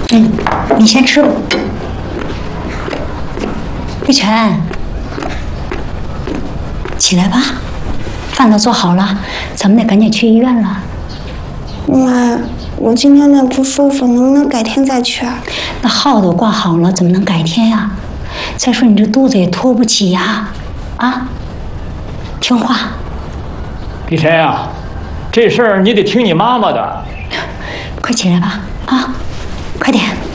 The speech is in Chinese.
嗯，你先吃吧。玉泉，起来吧，饭都做好了，咱们得赶紧去医院了。 妈，我今天那不舒服，能不能改天再去啊？ 那号都挂好了，怎么能改天呀？再说你这肚子也拖不起呀，啊，听话。 碧晨呀，这事儿你得听你妈妈的。 快起来吧，啊，快点。